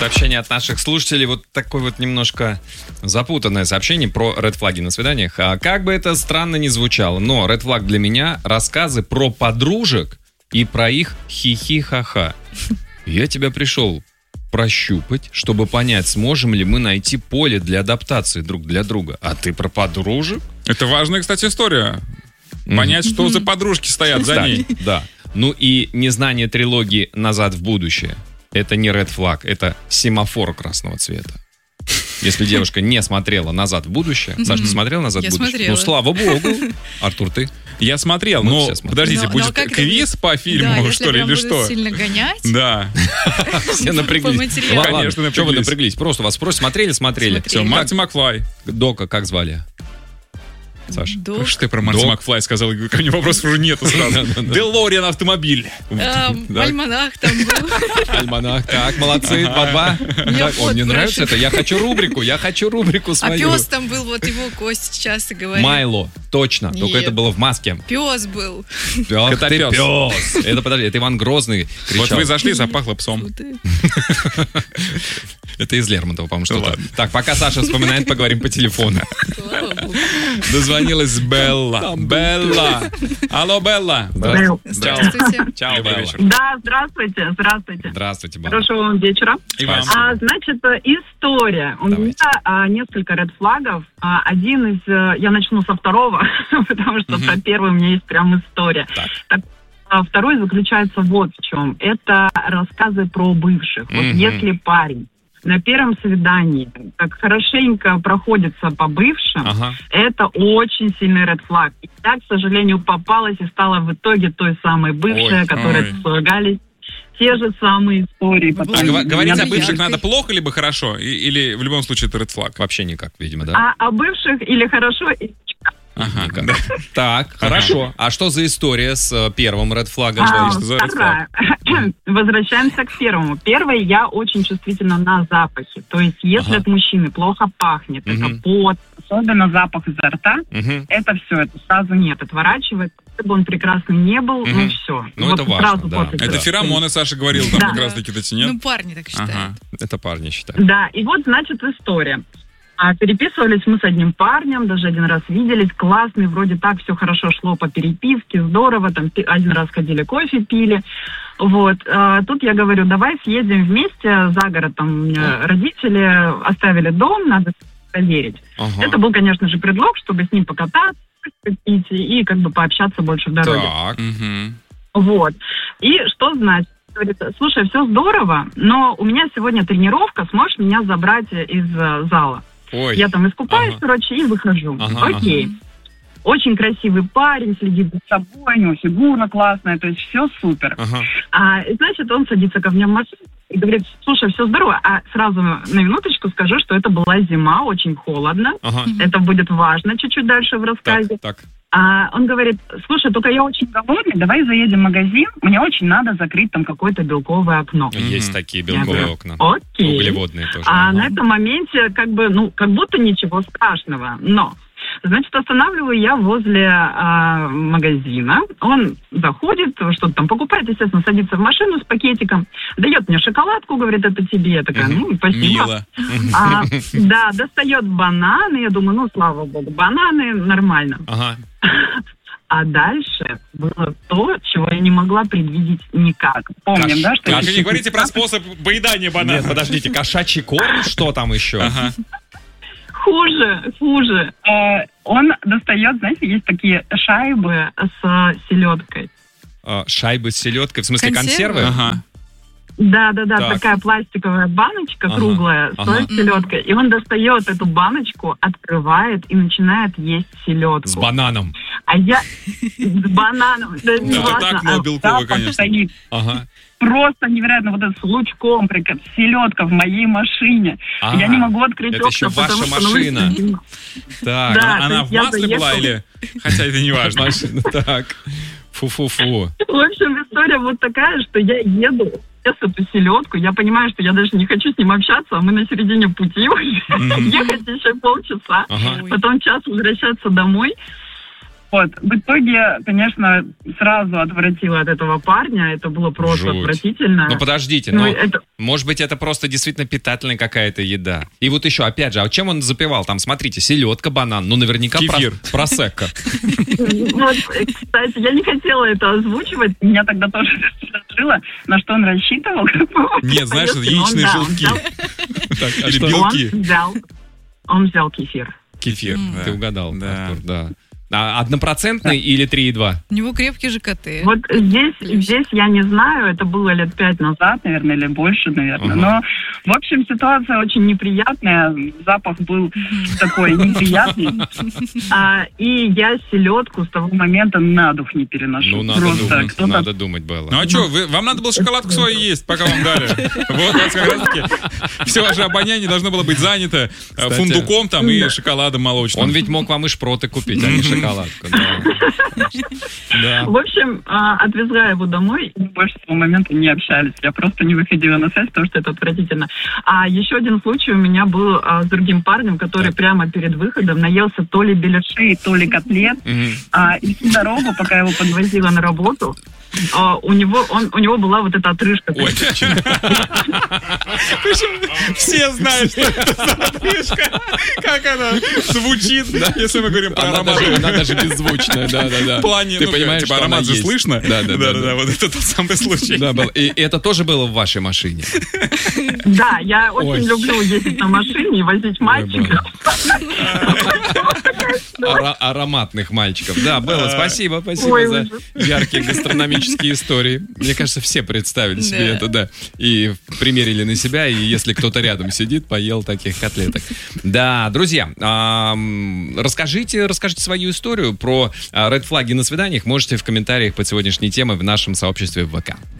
Сообщение от наших слушателей. Вот такое вот немножко запутанное сообщение про red-флаги на свиданиях. Как бы это странно ни звучало, но red-флаг для меня — рассказы про подружек и про их хихи-ха-ха. Я тебя пришел прощупать, чтобы понять, сможем ли мы найти поле для адаптации друг для друга. А ты про подружек? Это важная, кстати, история. Понять, что за подружки стоят за ней. Да. Ну и незнание трилогии «Назад в будущее». Это не Red Flag, это семафор красного цвета. Если девушка не смотрела «Назад в будущее». Саша, ты смотрела «Назад в будущее»? Смотрела. Ну, слава богу. Артур, ты? Я смотрел, Мы но все смотрели. подождите, Но будет как квиз по фильму, да, что ли, или если что? сильно гонять. Да. Все напряглись. материалу. Ладно, Конечно, что вы напряглись. напряглись? Просто вас спросят, смотрели? Все, Марти Макфлай. Дока как звали? Саша? Док. Что ты про Марти Док. Макфлай сказал? Ко мне вопросов уже нету сразу. Делориан автомобиль. Альманах там был. Альманах. Так, молодцы, 2-2. Так, вот мне нравится прошу. это. Я хочу рубрику А свою. пес там был, вот его Костя часто говорит. Майло, точно. Только Нет. это было в маске. Пес был. Ах ты Котопес. пес. Это, подожди, это Иван Грозный Вот кричал. вы зашли, запахло псом. Это из Лермонтова, по-моему, что-то. Ладно. Так, пока Саша вспоминает, поговорим по телефону. Слава богу. Дозвонилась Белла. Белла. Алло, Белла. Здравствуйте. Чао, Добрый Белла. вечер. Да, здравствуйте, здравствуйте. Здравствуйте, Белла. Хорошего вам вечера. И вам. Значит, история. У Давайте. меня несколько red-флагов. Один из... я начну со второго, потому что про первый у меня есть прям история. Так. Второй заключается вот в чем. Это рассказы про бывших. Вот если парень на первом свидании так хорошенько проходится по бывшим, Ага. это очень сильный red flag. И я, к сожалению, попалась и стала в итоге той самой бывшей, Ой. которой слагались те же самые истории. Вы Потому были что Говорить меня о бывших яркой. надо плохо либо хорошо? Или в любом случае это red flag? Вообще никак, видимо, да? А о бывших или хорошо, или Ага, Никак. да. Так, хорошо. А что за история с первым редфлагом? что за red вторая. Возвращаемся к первому. Первый, я очень чувствительна на запахи. То есть, если от мужчины плохо пахнет, это пот, особенно запах изо рта, это все, это сразу нет, отворачивает. Если бы он прекрасный не был, ну все. Ну, это важно, сразу да. после Это этого. феромоны, Саша говорил, там Да. как раз таки эти, нет? Ну, парни так считают. Ага. Это парни считают. Да, и вот, значит, история. Переписывались мы с одним парнем, даже один раз виделись, классный, вроде так все хорошо шло по переписке, здорово, там один раз ходили кофе пили. Вот, тут я говорю, давай съездим вместе за город, там у меня родители оставили дом, надо проверить. Ага. Это был, конечно же, предлог, чтобы с ним покататься, попить и как бы пообщаться больше в дороге. Так. Мгм. Вот. И что значит? Говорит, слушай, все здорово, но у меня сегодня тренировка, сможешь меня забрать из зала? Ой. Я там искупаюсь, Ага. короче, и выхожу. Ага, Окей. Очень красивый парень, следит за собой, у него фигура классная, то есть все супер. Ага. И, значит, он садится ко мне в машину и говорит, слушай, все здорово. А сразу на минуточку скажу, что это была зима, очень холодно. Ага. Это будет важно чуть-чуть дальше в рассказе. Так. Он говорит, слушай, только я очень голодный, давай заедем в магазин, мне очень надо закрыть там какое-то белковое окно. Есть такие белковые окна. Окей. Углеводные тоже. На этом моменте как бы, как будто ничего страшного. Но, значит, останавливаю я возле магазина. Он заходит, что-то там покупает, естественно, садится в машину с пакетиком, дает мне шоколадку, говорит, это тебе. Я такая, спасибо. Мило. Да, достает бананы. Я думаю, слава богу, бананы нормально. Ага. А дальше было то, чего я не могла предвидеть никак. Помним, да, что... Так, не говорите про способ поедания банана. Нет, подождите, кошачий корм? Что там еще? Ага. Хуже. Он достает, знаете, есть такие шайбы с селедкой. Шайбы с селедкой, в смысле Консервы? консервы? Ага. Да, Так. такая пластиковая баночка круглая ага. с селедкой. И он достает эту баночку, открывает и начинает есть селедку. С бананом. А я с бананом. Да, Это неважно, так, но белковый, запах конечно. стоит. Ага. Просто невероятно, вот это с лучком, селедка в моей машине. Я не могу открыть это еще окна, ваша потому что... машина. Так. Да, Она то в есть я масле была заехала. или... Хотя это не важно. Машина, так. Фу-фу-фу. В общем, история вот такая, что я еду, ест эту селедку, я понимаю, что я даже не хочу с ним общаться, а мы на середине пути уже. Ехать еще полчаса, Ага. потом час возвращаться домой. Вот. В итоге, конечно, сразу отвратила от этого парня. Это было просто Жуть. отвратительно. Ну, подождите, Ну, но это- может быть, это просто действительно питательная какая-то еда. И вот еще, опять же, а чем он запивал? Там, смотрите, селедка, банан, ну, наверняка Кефир. просекко. Вот, кстати, я не хотела это озвучивать. Меня тогда тоже раздражило, на что он рассчитывал. Нет, знаешь, это яичные желтки. Так, а Или что? белки. Он взял кефир. Кефир, Да. ты угадал, Да. Артур, да. А однопроцентный или 3,2? У него крепкий ЖКТ. Вот здесь я не знаю, это было лет 5 назад, наверное, или больше, наверное. Ага. Но, в общем, ситуация очень неприятная. Запах был такой неприятный. И я селедку с того момента на дух не переношу. Ну, надо Просто думать, кто-то- надо думать было. Ну а что, вам надо было шоколадку свою есть, пока вам дали. Вот как раз таки все ваше обоняние должно было быть занято Кстати. фундуком там и шоколадом молочным. Он ведь мог вам и шпроты купить, а не шоколадку. Да. Да. В общем, отвезла его домой, и мы больше с того момента не общались. Я просто не выходила на связь, потому что это отвратительно. А еще один случай у меня был с другим парнем, который Так. прямо перед выходом наелся то ли беляшей, то ли котлет. Мгм. И всю дорогу, пока я его подвозила на работу, у него была вот эта отрыжка. Ой, Все знают, что это за отрыжка, как она звучит, если мы говорим про аромат. она даже беззвучная, да. В плане, Ты ну, понимаешь, типа что она аромат же есть. слышно? Да. Вот это тот самый случай. Да, был. И это тоже было в вашей машине? Да, я Ой. очень люблю ездить на машине и возить мальчиков. Ароматных мальчиков. Да, Белла, спасибо Ой, за ужас. яркие гастрономические истории. Мне кажется, все представили себе Да. это, да. И примерили на себя, и если кто-то рядом сидит, поел таких котлеток. Да, друзья, расскажите свою историю про ред-флаги на свиданиях. Можете в комментариях под сегодняшней темой в нашем сообществе в ВК.